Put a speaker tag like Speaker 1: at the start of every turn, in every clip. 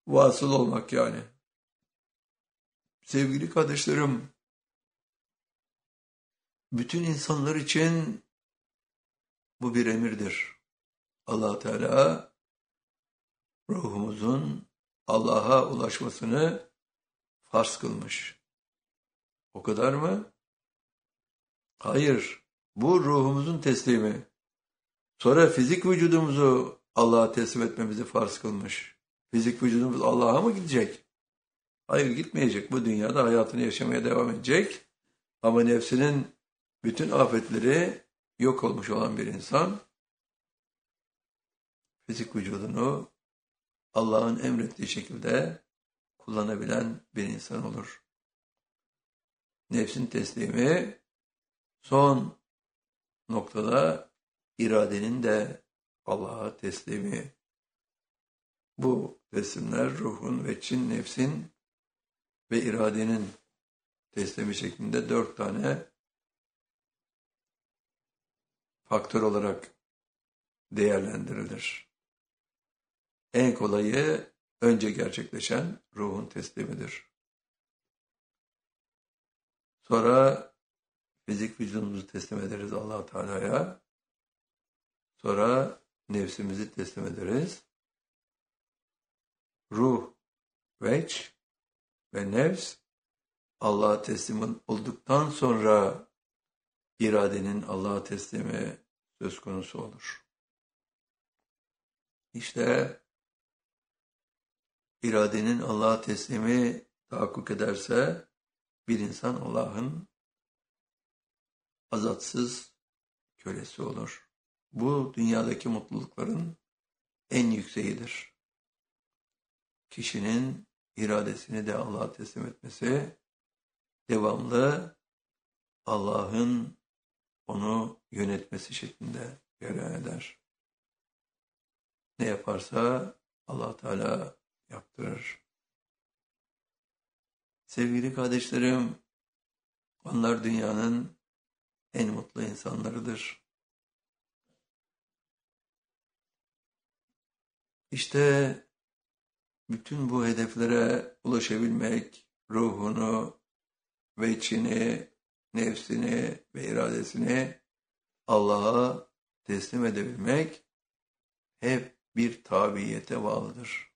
Speaker 1: vasıl olmak yani. Sevgili kardeşlerim, bütün insanlar için bu bir emirdir. Allah Teala ruhumuzun Allah'a ulaşmasını farz kılmış. O kadar mı? Hayır. Bu ruhumuzun teslimi. Sonra fizik vücudumuzu Allah'a teslim etmemizi farz kılmış. Fizik vücudumuz Allah'a mı gidecek? Hayır, gitmeyecek. Bu dünyada hayatını yaşamaya devam edecek. Ama nefsinin bütün afetleri yok olmuş olan bir insan fizik vücudunu Allah'ın emrettiği şekilde kullanabilen bir insan olur. Nefsin teslimi son noktada iradenin de Allah'a teslimi. Bu teslimler ruhun ve nefsin ve iradenin teslimi şeklinde 4 tane faktör olarak değerlendirilir. En kolayı önce gerçekleşen ruhun teslimidir. Sonra fizik vücudumuzu teslim ederiz Allah-u Teala'ya. Sonra nefsimizi teslim ederiz. Ruh, veç ve nefs Allah'a teslim olduktan sonra iradenin Allah'a teslimi söz konusu olur. İşte iradenin Allah'a teslimi tahakkuk ederse bir insan Allah'ın azatsız kölesi olur. Bu dünyadaki mutlulukların en yükseğidir. Kişinin iradesini de Allah'a teslim etmesi, devamlı Allah'ın onu yönetmesi şeklinde cereyan eder. Ne yaparsa Allah Teala yaptırır. Sevgili kardeşlerim, onlar dünyanın en mutlu insanlarıdır. İşte bütün bu hedeflere ulaşabilmek, ruhunu ve içini, nefsini ve iradesini Allah'a teslim edebilmek hep bir tabiyete bağlıdır.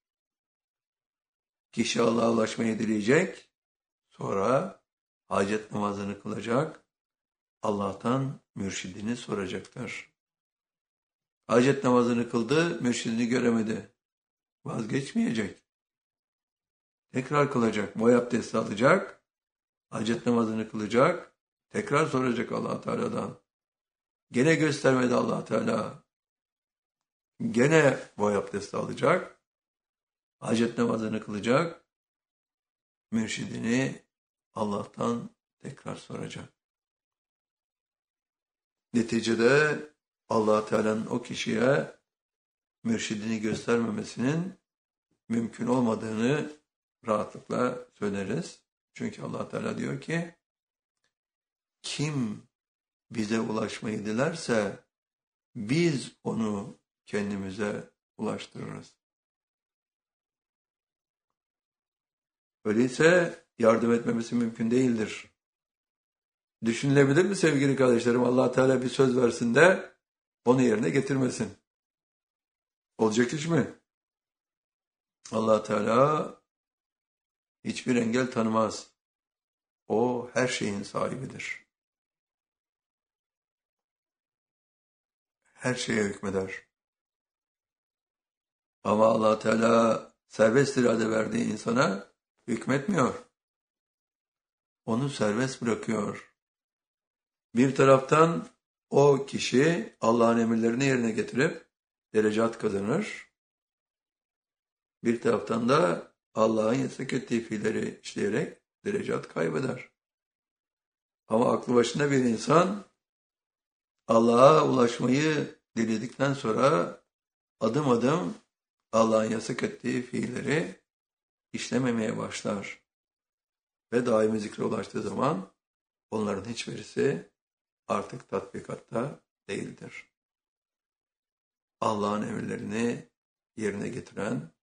Speaker 1: Kişi Allah'a ulaşmayı dileyecek, sonra hacet namazını kılacak, Allah'tan mürşidini soracaktır. Hacet namazını kıldı, mürşidini göremedi. Vazgeçmeyecek. Tekrar kılacak, boy abdesti alacak, hacet namazını kılacak, tekrar soracak Allah Teala'dan. Gene göstermedi Allah Teala. Gene boy abdesti alacak, hacet namazını kılacak, mürşidini Allah'tan tekrar soracak. Neticede Allah Teala'nın o kişiye mürşidini göstermemesinin mümkün olmadığını rahatlıkla söyleriz. Çünkü Allah Teala diyor ki, kim bize ulaşmayı dilerse biz onu kendimize ulaştırırız. Öyleyse yardım etmemesi mümkün değildir. Düşünülebilir mi sevgili kardeşlerim? Allah Teala bir söz versin de onu yerine getirmesin. Olacak iş mi? Allah Teala hiçbir engel tanımaz. O her şeyin sahibidir. Her şeye hükmeder. Ama Allah Teala serbest irade verdiği insana hükmetmiyor. Onu serbest bırakıyor. Bir taraftan o kişi Allah'ın emirlerini yerine getirip derecat kazanır. Bir taraftan da Allah'ın yasak ettiği fiilleri işleyerek derecat kaybeder. Ama aklı başında bir insan Allah'a ulaşmayı diledikten sonra adım adım Allah'ın yasak ettiği fiilleri işlememeye başlar. Ve daimi zikre ulaştığı zaman onların hiçbirisi artık tatbikatta değildir. Allah'ın emirlerini yerine getiren,